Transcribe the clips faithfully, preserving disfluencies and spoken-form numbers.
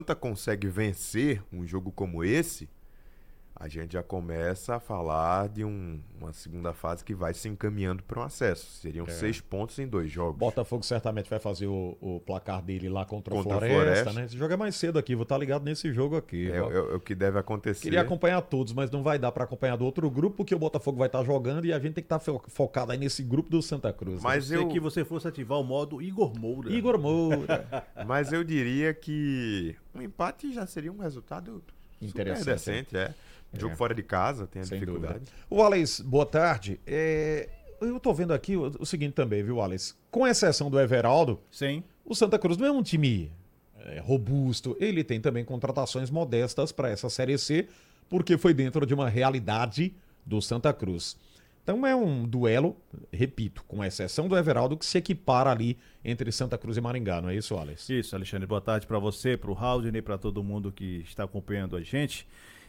Santa consegue vencer um jogo como esse, a gente já começa a falar de um- uma segunda fase que vai se encaminhando para um acesso. Seriam É. seis pontos em dois jogos. Botafogo certamente vai fazer o, o placar dele lá contra, Contra o a Floresta, Floresta. né? Esse jogo é mais cedo aqui, vou estar ligado nesse jogo aqui. É, ó. é- é o que deve acontecer. Queria acompanhar todos, mas não vai dar para acompanhar do outro grupo, porque o Botafogo vai estar jogando e a gente tem que estar focado aí nesse grupo do Santa Cruz. né? Mas Sei eu, que você fosse ativar o modo Igor Moura. Igor Moura. mas eu diria que um empate já seria um resultado Interessante, super decente. É. Jogo É. fora de casa, tem a Sem dificuldade. dúvida. O Alex, boa tarde. É, Eu tô vendo aqui o, o seguinte também, viu, Alex? Com exceção do Everaldo, Sim. o Santa Cruz não é um time é, robusto. Ele tem também contratações modestas para essa Série C, porque foi dentro de uma realidade do Santa Cruz. Então é um duelo, repito, com exceção do Everaldo, que se equipara ali entre Santa Cruz e Maringá, não é isso, Alex? Isso, Alexandre. Boa tarde para você, para o Haldner, para todo mundo que está acompanhando a gente.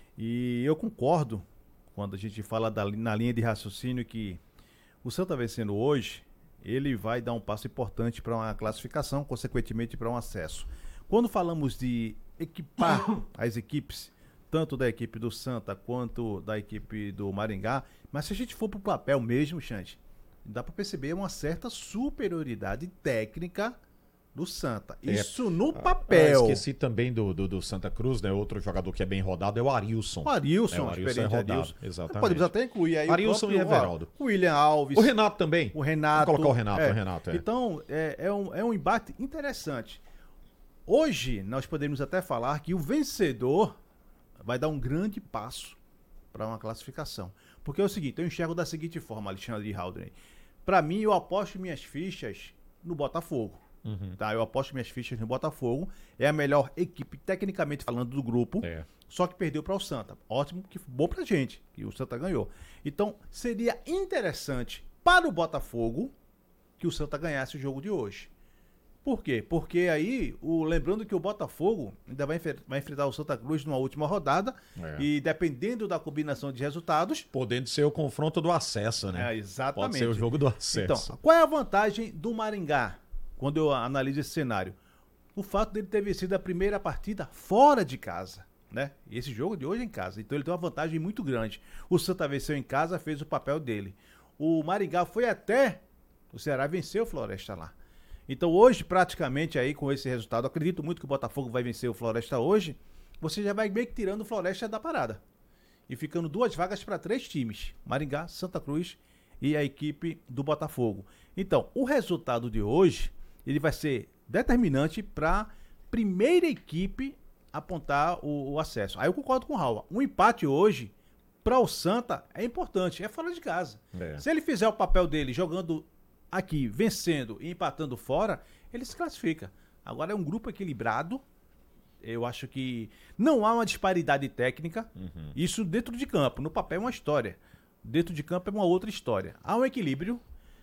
E eu concordo quando a gente fala da, na linha de raciocínio que o Santa vencendo hoje, ele vai dar um passo importante para uma classificação, consequentemente para um acesso. Quando falamos de equipar as equipes, tanto da equipe do Santa quanto da equipe do Maringá, mas se a gente for para o papel mesmo, Xande, dá para perceber uma certa superioridade técnica do Santa. É. Isso no Ah, papel. esqueci também do, do, do Santa Cruz, né? Outro jogador que é bem rodado é o Arilson. O Arilson, É, o o Arilson experiente é rodado, Arilson. exatamente. Podemos até incluir aí Arilson o próprio, e Everaldo. ó, o William Alves. O Renato também. O Renato. Vamos colocar o Renato, o Renato, é. Então, é, é um, é um embate interessante. Hoje, nós podemos até falar que o vencedor vai dar um grande passo para uma classificação. Porque é o seguinte, eu enxergo da seguinte forma, Alexandre e Haldner. Para mim, eu aposto minhas fichas no Botafogo. Uhum. Tá? Eu aposto minhas fichas no Botafogo. É a melhor equipe, tecnicamente falando, do grupo. É. Só que perdeu para o Santa. Ótimo, que bom pra gente, que o Santa ganhou. Então, seria interessante para o Botafogo que o Santa ganhasse o jogo de hoje. Por quê? Porque aí, o, lembrando que o Botafogo ainda vai, enfer- vai enfrentar o Santa Cruz numa última rodada. É. E dependendo da combinação de resultados. Podendo ser o confronto do acesso, né? É, exatamente. Pode ser o jogo do acesso. Então, qual é a vantagem do Maringá quando eu analiso esse cenário? O fato dele ter vencido a primeira partida fora de casa, né? E esse jogo de hoje é em casa, então ele tem uma vantagem muito grande. O Santa venceu em casa, fez o papel dele. O Maringá foi até o Ceará, venceu o Floresta lá. Então hoje, praticamente aí com esse resultado, acredito muito que o Botafogo vai vencer o Floresta hoje, você já vai meio que tirando o Floresta da parada. E ficando duas vagas para três times, Maringá, Santa Cruz e a equipe do Botafogo. Então, o resultado de hoje, ele vai ser determinante para a primeira equipe apontar o, o acesso. Aí eu concordo com o Raul. Um empate hoje, para o Santa, é importante, é fora de casa. É. Se ele fizer o papel dele jogando aqui, vencendo e empatando fora, ele se classifica. Agora é um grupo equilibrado. Eu acho que não há uma disparidade técnica. Uhum. Isso dentro de campo. No papel é uma história. Dentro de campo é uma outra história. Há um equilíbrio.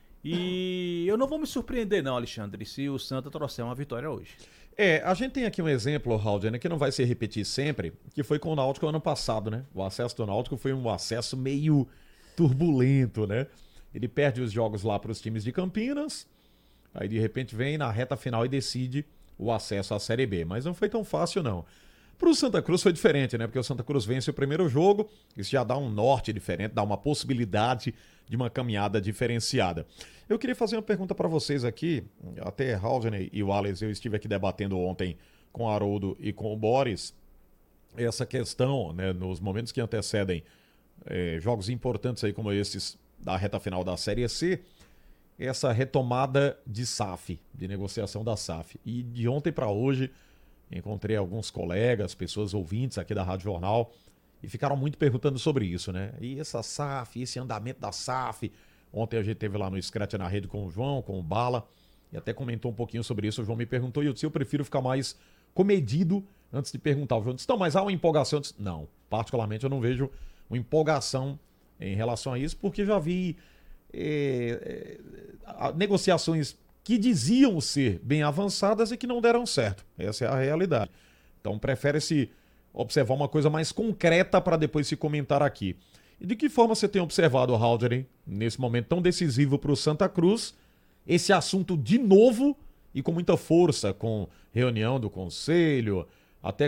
E eu não vou me surpreender, não, Alexandre, se o Santa trouxer uma vitória hoje. É, a gente tem aqui um exemplo, Haldner, que não vai se repetir sempre, que foi com o Náutico ano passado, né? O acesso do Náutico foi um acesso meio turbulento, né? Ele perde os jogos lá para os times de Campinas, aí de repente vem na reta final e decide o acesso à Série B. Mas não foi tão fácil, não. Para o Santa Cruz foi diferente, né? Porque o Santa Cruz vence o primeiro jogo, isso já dá um norte diferente, dá uma possibilidade de uma caminhada diferenciada. Eu queria fazer uma pergunta para vocês aqui, até Haldner e o Alex, eu estive aqui debatendo ontem com o Haroldo e com o Boris, essa questão, né, nos momentos que antecedem eh, jogos importantes aí como esses da reta final da Série C, essa retomada de S A F, de negociação da S A F. E de ontem para hoje, encontrei alguns colegas, pessoas ouvintes aqui da Rádio Jornal, e ficaram muito perguntando sobre isso, né? E essa S A F, esse andamento da S A F. Ontem a gente teve lá no Scratch na Rede com o João, com o Bala, e até comentou um pouquinho sobre isso. O João me perguntou, e eu disse, eu prefiro ficar mais comedido antes de perguntar. O João disse, não, mas há uma empolgação. Eu disse, não, particularmente eu não vejo uma empolgação em relação a isso, porque já vi é, é, negociações que diziam ser bem avançadas e que não deram certo. Essa é a realidade. Então prefere-se observar uma coisa mais concreta para depois se comentar aqui. E de que forma você tem observado, Haldner, nesse momento tão decisivo para o Santa Cruz, esse assunto de novo e com muita força, com reunião do conselho, Até